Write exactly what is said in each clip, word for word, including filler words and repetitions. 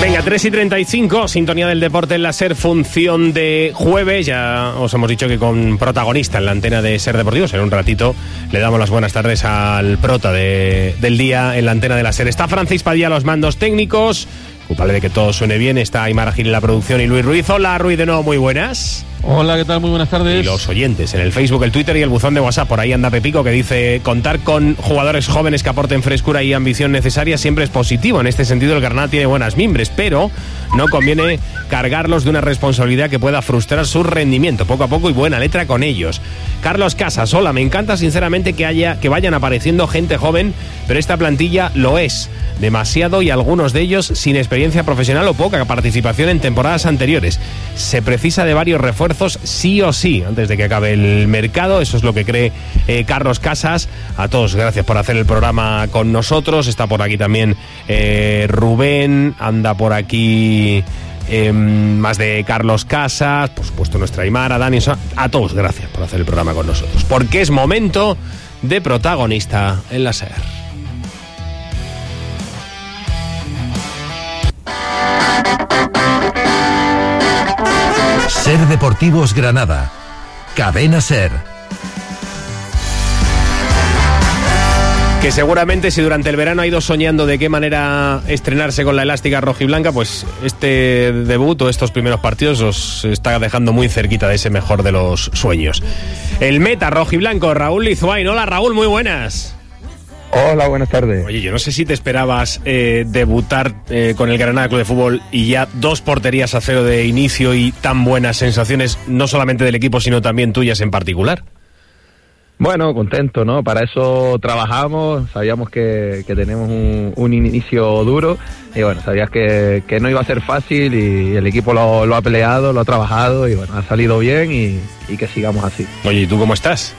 Venga, tres y treinta y cinco, sintonía del deporte en la SER, función de jueves. Ya os hemos dicho que con protagonista en la antena de SER Deportivos. En un ratito le damos las buenas tardes al prota de, del día en la antena de la SER. Está Francis Padilla a los mandos técnicos, culpable de que todo suene bien. Está Aymar Gil en la producción y Luis Ruiz. Hola Ruiz, de nuevo, muy buenas. Hola, ¿qué tal? Muy buenas tardes. Y los oyentes en el Facebook, el Twitter y el buzón de WhatsApp. Por ahí anda Pepico, que dice: contar con jugadores jóvenes que aporten frescura y ambición necesaria siempre es positivo. En este sentido, el Granada tiene buenas mimbres, pero no conviene cargarlos de una responsabilidad que pueda frustrar su rendimiento. Poco a poco y buena letra con ellos. Carlos Casas: hola, me encanta sinceramente que haya que vayan apareciendo gente joven, pero esta plantilla lo es demasiado, y algunos de ellos sin experiencia profesional o poca participación en temporadas anteriores. Se precisa de varios refuerzos sí o sí antes de que acabe el mercado. Eso es lo que cree eh, Carlos Casas. A todos, gracias por hacer el programa con nosotros. Está por aquí también eh, Rubén, anda por aquí eh, más de Carlos Casas, por supuesto nuestra Aymara, Dani. A todos, gracias por hacer el programa con nosotros, porque es momento de protagonista en la SER. SER Deportivos Granada, Cadena SER. Que seguramente, si durante el verano ha ido soñando de qué manera estrenarse con la elástica rojiblanca, pues este debut o estos primeros partidos os está dejando muy cerquita de ese mejor de los sueños. El meta rojiblanco, Raúl Lizuain. Hola Raúl, muy buenas. Hola, buenas tardes. Oye, yo no sé si te esperabas eh, debutar eh, con el Granada Club de Fútbol y ya dos porterías a cero de inicio y tan buenas sensaciones, no solamente del equipo, sino también tuyas en particular. Bueno, contento, ¿no? Para eso trabajamos, sabíamos que, que tenemos un, un inicio duro y bueno, sabías que, que no iba a ser fácil y el equipo lo, lo ha peleado, lo ha trabajado y bueno, ha salido bien y, y que sigamos así. Oye, ¿y tú cómo estás?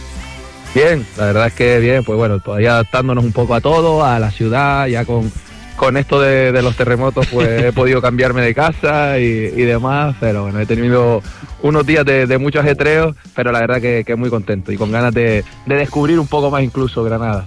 Bien, la verdad es que bien, pues bueno, todavía adaptándonos un poco a todo, a la ciudad, ya con, con esto de, de los terremotos, pues he podido cambiarme de casa y, y demás, pero bueno, he tenido unos días de, de mucho ajetreo, pero la verdad que, que muy contento y con ganas de, de descubrir un poco más incluso Granada.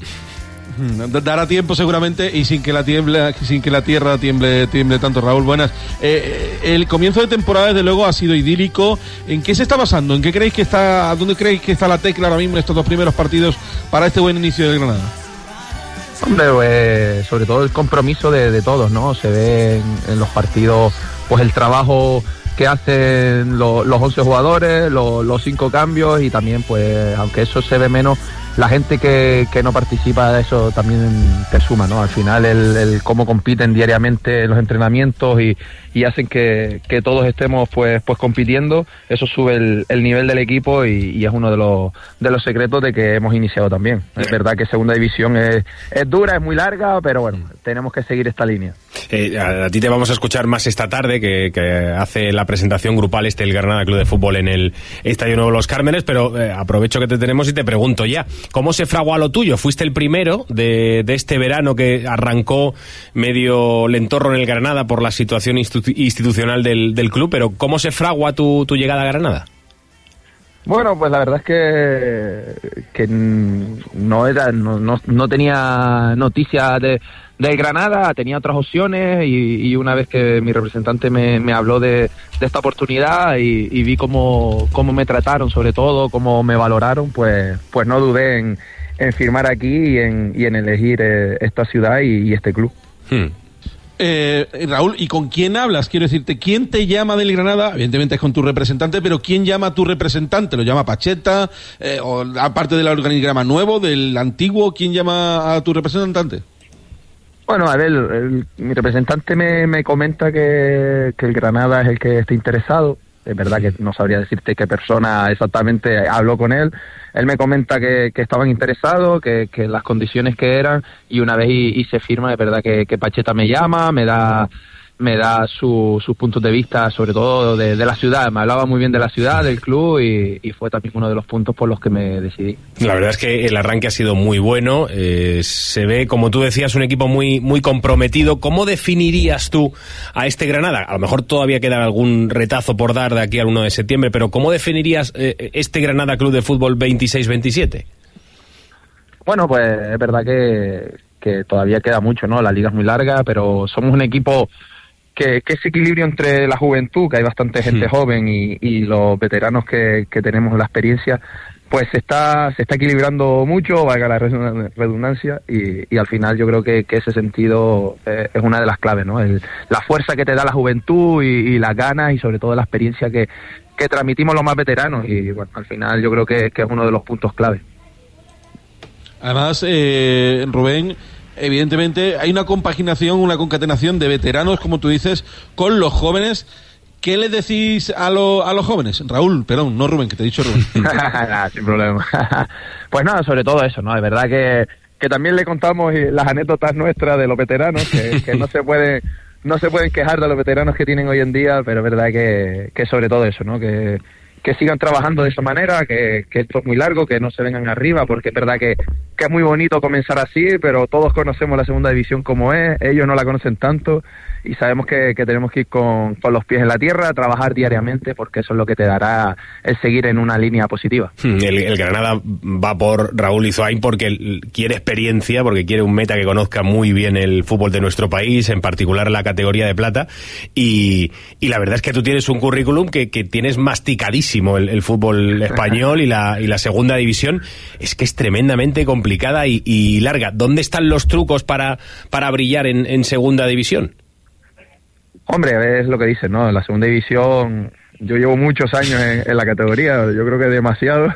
Dará tiempo seguramente y sin que la tiemble, sin que la tierra tiemble, tiemble tanto. Raúl, buenas. Eh, el comienzo de temporada desde luego ha sido idílico. ¿En qué se está basando? ¿En qué creéis que está, a dónde creéis que está la tecla ahora mismo en estos dos primeros partidos para este buen inicio de Granada? Hombre, pues sobre todo el compromiso de, de todos, ¿no? Se ve en, en los partidos, pues el trabajo que hacen lo, los once jugadores, lo, los cinco cambios y también, pues, aunque eso se ve menos, la gente que, que no participa de eso también te suma, ¿no? Al final el, el cómo compiten diariamente en los entrenamientos y, y hacen que, que todos estemos pues pues compitiendo, eso sube el, el nivel del equipo y, y es uno de los de los secretos de que hemos iniciado también. Es verdad que segunda división es, es dura, es muy larga, pero bueno, tenemos que seguir esta línea. Eh, a, a ti te vamos a escuchar más esta tarde, que, que hace la presentación grupal este el Granada Club de Fútbol en el Estadio Nuevo Los Cármenes, pero eh, aprovecho que te tenemos y te pregunto ya, ¿cómo se fragua lo tuyo? Fuiste el primero de, de este verano que arrancó medio lentorro en el Granada por la situación institu- institucional del, del club, pero ¿cómo se fragua tu, tu llegada a Granada? Bueno, pues la verdad es que, que no era, no, no, no tenía noticias de, de Granada, tenía otras opciones y, y una vez que mi representante me, me habló de, de esta oportunidad y, y vi cómo, cómo me trataron, sobre todo cómo me valoraron, pues, pues no dudé en, en firmar aquí y en, y en elegir eh, esta ciudad y, y este club. Hmm. Eh, Raúl, ¿y con quién hablas? Quiero decirte, ¿quién te llama del Granada? Evidentemente es con tu representante, pero ¿quién llama a tu representante? ¿Lo llama Pacheta? Eh, ¿O aparte del organigrama nuevo, del antiguo, quién llama a tu representante? Bueno, a ver, el, el, mi representante me, me comenta que, que el Granada es el que está interesado. Es verdad que no sabría decirte qué persona exactamente habló con él. Él me comenta que, que estaban interesados, que, que las condiciones que eran, y una vez y, y se firma, es verdad que, que Pacheta me llama, me da me da su, sus puntos de vista, sobre todo de, de la ciudad. Me hablaba muy bien de la ciudad, del club, y, y fue también uno de los puntos por los que me decidí. La verdad es que el arranque ha sido muy bueno. Eh, se ve, como tú decías, un equipo muy, muy comprometido. ¿Cómo definirías tú a este Granada? A lo mejor todavía queda algún retazo por dar de aquí al uno de septiembre, pero ¿cómo definirías eh, este Granada Club de Fútbol veintiséis veintisiete? Bueno, pues es verdad que, que todavía queda mucho, ¿no? La liga es muy larga, pero somos un equipo que, que ese equilibrio entre la juventud, que hay bastante gente Sí. joven, y, y los veteranos que, que tenemos la experiencia, pues se está se está equilibrando mucho, valga la redundancia, y, y al final yo creo que, que ese sentido eh, es una de las claves, ¿no? El, la fuerza que te da la juventud y, y las ganas, y sobre todo la experiencia que, que transmitimos los más veteranos, y bueno, al final yo creo que, que es uno de los puntos clave. Además, eh, Rubén, evidentemente hay una compaginación, una concatenación de veteranos, como tú dices, con los jóvenes. ¿Qué le decís a, lo, a los jóvenes? Raúl, perdón, no Rubén, que te he dicho Rubén. Nada, sin problema. Pues nada, sobre todo eso, ¿no? Es verdad que, que también le contamos las anécdotas nuestras de los veteranos, que, que no se puede, no se pueden quejar de los veteranos que tienen hoy en día, pero es verdad que, que sobre todo eso, ¿no? Que, que sigan trabajando de esa manera, que, que esto es muy largo, que no se vengan arriba, porque es verdad que, que es muy bonito comenzar así, pero todos conocemos la segunda división como es, ellos no la conocen tanto, y sabemos que, que tenemos que ir con, con los pies en la tierra, trabajar diariamente, porque eso es lo que te dará el seguir en una línea positiva. El, el Granada va por Raúl Izoain porque quiere experiencia, porque quiere un meta que conozca muy bien el fútbol de nuestro país, en particular la categoría de plata, y, y la verdad es que tú tienes un currículum que, que tienes masticadísimo el, el fútbol español y la, y la segunda división. Es que es tremendamente complicada y, y larga. ¿Dónde están los trucos para, para brillar en, en segunda división? Hombre, es lo que dices, ¿no? La segunda división, yo llevo muchos años en, en la categoría, yo creo que demasiado.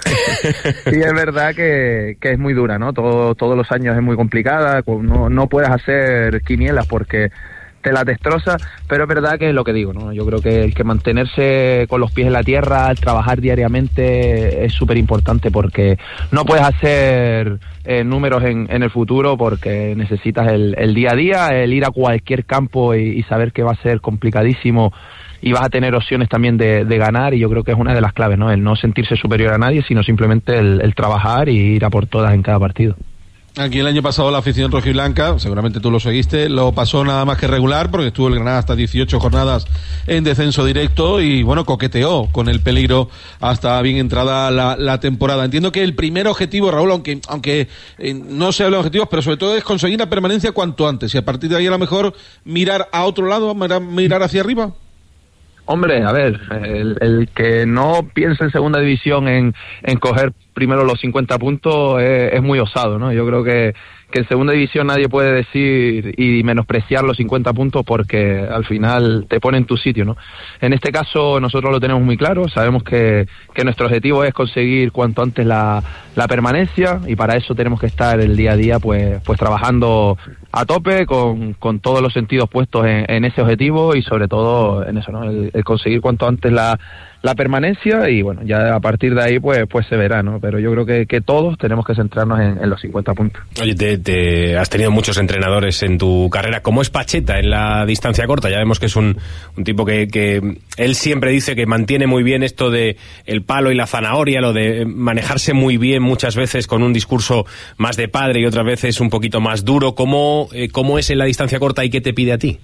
Y es verdad que, que es muy dura, ¿no? Todo, todos los años es muy complicada, no, no puedes hacer quinielas porque te la destroza, pero es verdad que es lo que digo, ¿no? Yo creo que el que mantenerse con los pies en la tierra, el trabajar diariamente es súper importante, porque no puedes hacer eh, números en, en el futuro, porque necesitas el, el día a día, el ir a cualquier campo y, y saber que va a ser complicadísimo y vas a tener opciones también de, de ganar, y yo creo que es una de las claves, ¿no? El no sentirse superior a nadie, sino simplemente el, el trabajar y ir a por todas en cada partido. Aquí el año pasado la afición rojiblanca, seguramente tú lo seguiste, lo pasó nada más que regular, porque estuvo el Granada hasta dieciocho jornadas en descenso directo y bueno, coqueteó con el peligro hasta bien entrada la, la temporada. Entiendo que el primer objetivo, Raúl, aunque aunque eh, no se habla de objetivos, pero sobre todo es conseguir la permanencia cuanto antes, y a partir de ahí a lo mejor mirar a otro lado, mirar, mirar hacia arriba. Hombre, a ver, el, el que no piensa en segunda división en, en coger primero los cincuenta puntos es, es muy osado, ¿no? Yo creo que, que en segunda división nadie puede decir y menospreciar los cincuenta puntos, porque al final te pone en tu sitio, ¿no? En este caso nosotros lo tenemos muy claro, sabemos que, que nuestro objetivo es conseguir cuanto antes la, la permanencia, y para eso tenemos que estar el día a día pues, pues trabajando a tope, con, con todos los sentidos puestos en, en ese objetivo, y sobre todo en eso, ¿no? El, el conseguir cuanto antes la, la permanencia, y bueno, ya a partir de ahí pues, pues se verá, ¿no? Pero yo creo que, que todos tenemos que centrarnos en, en los cincuenta puntos. Oye, te, te has tenido muchos entrenadores en tu carrera. ¿Cómo es Pacheta en la distancia corta? Ya vemos que es un, un tipo que, que él siempre dice que mantiene muy bien esto de el palo y la zanahoria, lo de manejarse muy bien muchas veces con un discurso más de padre y otras veces un poquito más duro. ¿Cómo, eh, cómo es en la distancia corta y qué te pide a ti?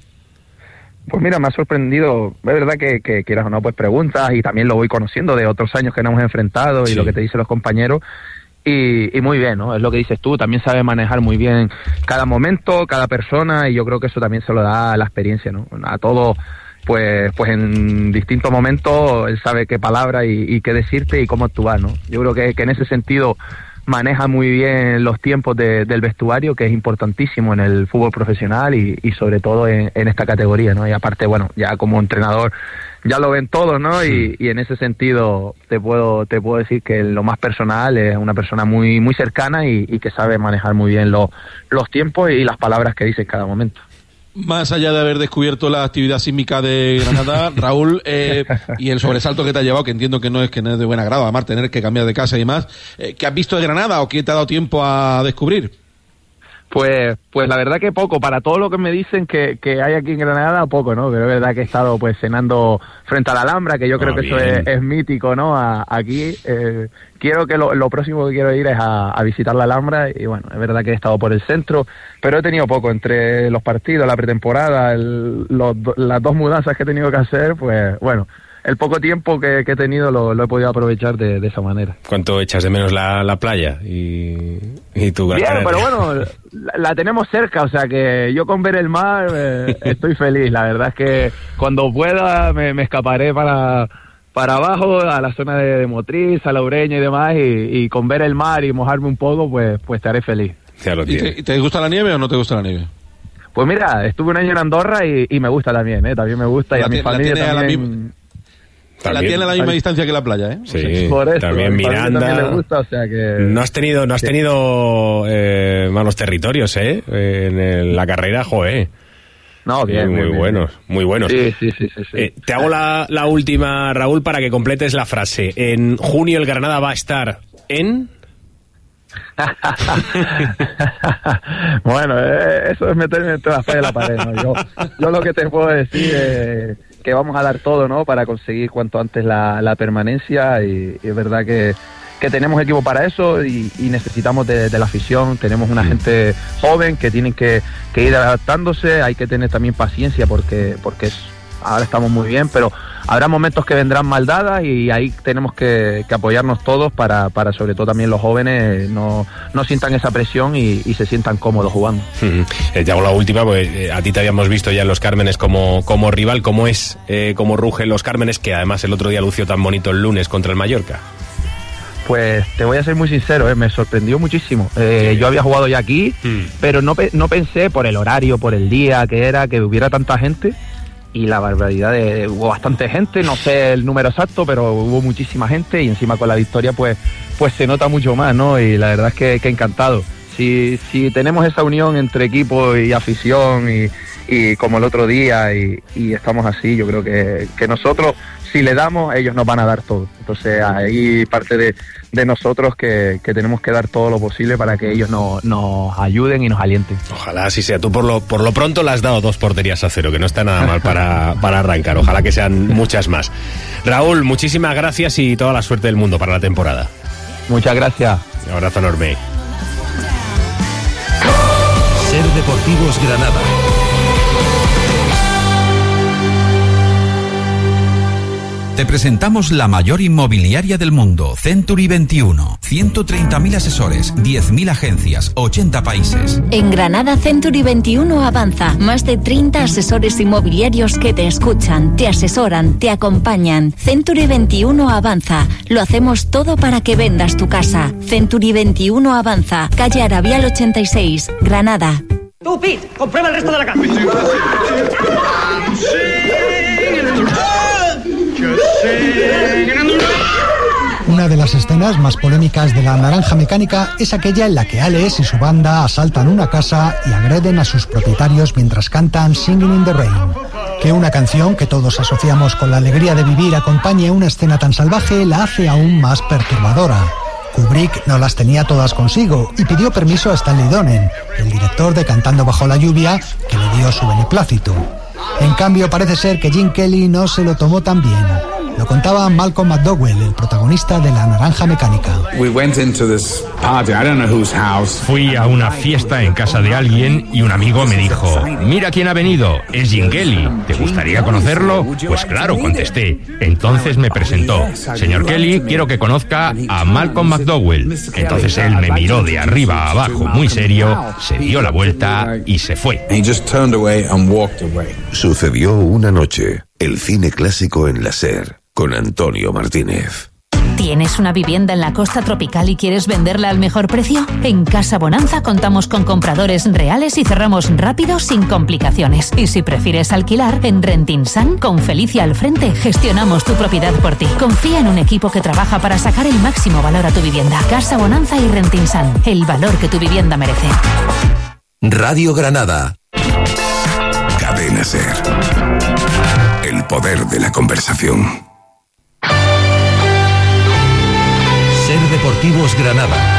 Pues mira, me ha sorprendido, es verdad que, que quieras o no, pues preguntas, y también lo voy conociendo de otros años que nos hemos enfrentado, y sí, lo que te dicen los compañeros, y, y muy bien, ¿no? Es lo que dices tú, también sabe manejar muy bien cada momento, cada persona, y yo creo que eso también se lo da la experiencia, ¿no? A todos, pues pues en distintos momentos él sabe qué palabra y, y qué decirte y cómo actuar, ¿no? Yo creo que, que en ese sentido maneja muy bien los tiempos de, del vestuario, que es importantísimo en el fútbol profesional y, y sobre todo en, en esta categoría, ¿no? Y aparte, bueno, ya como entrenador ya lo ven todos, ¿no? Y, y en ese sentido te puedo te puedo decir que en lo más personal es una persona muy muy cercana y, y que sabe manejar muy bien los los tiempos y las palabras que dice en cada momento. Más allá de haber descubierto la actividad sísmica de Granada, Raúl, eh, y el sobresalto que te ha llevado, que entiendo que no es que no es de buen agrado, además tener que cambiar de casa y demás, eh, ¿qué has visto de Granada o qué te ha dado tiempo a descubrir? Pues pues la verdad que poco, para todo lo que me dicen que, que hay aquí en Granada, poco, ¿no? Pero es verdad que he estado pues cenando frente a la Alhambra, que yo oh, creo que bien. Eso es, es mítico, ¿no? A, aquí eh, quiero que lo, lo próximo que quiero ir es a, a visitar la Alhambra, y bueno, es verdad que he estado por el centro, pero he tenido poco, entre los partidos, la pretemporada, el, los, las dos mudanzas que he tenido que hacer, pues bueno, el poco tiempo que, que he tenido lo, lo he podido aprovechar de, de esa manera. ¿Cuánto echas de menos la, la playa y, y tu Bien, carrera? pero bueno, la, la tenemos cerca, o sea que yo con ver el mar eh, estoy feliz. La verdad es que cuando pueda me, me escaparé para, para abajo, a la zona de, de Motriz, a la Ureña y demás, y, y con ver el mar y mojarme un poco, pues, pues estaré feliz. Ya lo ¿Y te, te gusta la nieve o no te gusta la nieve? Pues mira, estuve un año en Andorra y, y me gusta también, ¿eh? También me gusta y La a mi ti- la familia tiene a la también. La También. tiene a la misma distancia que la playa, ¿eh? Sí, Por eso, también a mi familia Miranda. también le gusta, o sea que... No has tenido, no has tenido eh, malos territorios, ¿eh? En el- la carrera, joe. No, bien, muy bien, bien. buenos, muy buenos. Sí, sí, sí, sí. sí. Eh, te hago la, la última, Raúl, para que completes la frase. En junio el Granada va a estar en... Bueno, eh, eso es meterme entre la espada y la pared, ¿no? Yo, yo lo que te puedo decir es que vamos a dar todo, ¿no? Para conseguir cuanto antes la, la permanencia y, y es verdad que, que tenemos equipo para eso y, y necesitamos de, de la afición. Tenemos una gente joven que tienen que, que ir adaptándose, hay que tener también paciencia porque, porque es, ahora estamos muy bien, pero habrá momentos que vendrán mal dadas y ahí tenemos que, que apoyarnos todos para, para sobre todo también los jóvenes no, no sientan esa presión y, y se sientan cómodos jugando. Eh, te hago la última, pues eh, a ti te habíamos visto ya en Los Cármenes como, como rival. ¿Cómo es, eh, cómo ruge Los Cármenes, que además el otro día lució tan bonito el lunes contra el Mallorca? Pues te voy a ser muy sincero, eh, me sorprendió muchísimo. Eh, Sí. Yo había jugado ya aquí, Mm. pero no, pe- no pensé por el horario, por el día que era, que hubiera tanta gente. Y la barbaridad de... Hubo bastante gente, no sé el número exacto, pero hubo muchísima gente y encima con la victoria pues pues se nota mucho más, ¿no? Y la verdad es que, que encantado. Si, si tenemos esa unión entre equipo y afición y, y como el otro día y, y estamos así, yo creo que, que nosotros, si le damos, ellos nos van a dar todo. Entonces ahí parte de, de nosotros que, que tenemos que dar todo lo posible para que ellos no, nos ayuden y nos alienten. Ojalá así sea. Tú por lo, por lo pronto le has dado dos porterías a cero, que no está nada mal para, para arrancar. Ojalá que sean muchas más. Raúl, muchísimas gracias y toda la suerte del mundo para la temporada. Muchas gracias. Un abrazo enorme. Ser Deportivos Granada. Te presentamos la mayor inmobiliaria del mundo, Century veintiuno. ciento treinta mil asesores, diez mil agencias, ochenta países. En Granada, Century veintiuno avanza. Más de treinta asesores inmobiliarios que te escuchan, te asesoran, te acompañan. Century veintiuno avanza. Lo hacemos todo para que vendas tu casa. Century veintiuno avanza. Calle Arabial ochenta y seis, Granada. Tú, Pete, comprueba el resto de la casa. Una de las escenas más polémicas de La Naranja Mecánica es aquella en la que Alex y su banda asaltan una casa y agreden a sus propietarios mientras cantan Singing in the Rain. Que una canción que todos asociamos con la alegría de vivir acompañe una escena tan salvaje la hace aún más perturbadora. Kubrick no las tenía todas consigo y pidió permiso a Stanley Donen, el director de Cantando bajo la lluvia, que le dio su beneplácito. En cambio, parece ser que Gene Kelly no se lo tomó tan bien. Lo contaba Malcolm McDowell, el protagonista de La Naranja Mecánica. Fui a una fiesta en casa de alguien y un amigo me dijo: mira quién ha venido, es Gene Kelly, ¿te gustaría conocerlo? Pues claro, contesté. Entonces me presentó: señor Kelly, quiero que conozca a Malcolm McDowell. Entonces él me miró de arriba a abajo muy serio, se dio la vuelta y se fue. Sucedió una noche, el cine clásico en la SER, con Antonio Martínez. ¿Tienes una vivienda en la costa tropical y quieres venderla al mejor precio? En Casa Bonanza contamos con compradores reales y cerramos rápido sin complicaciones. Y si prefieres alquilar, en Rentinsan, con Felicia al frente, gestionamos tu propiedad por ti. Confía en un equipo que trabaja para sacar el máximo valor a tu vivienda. Casa Bonanza y Rentinsan, el valor que tu vivienda merece. Radio Granada. Cadena SER. El poder de la conversación. Ser Deportivos Granada.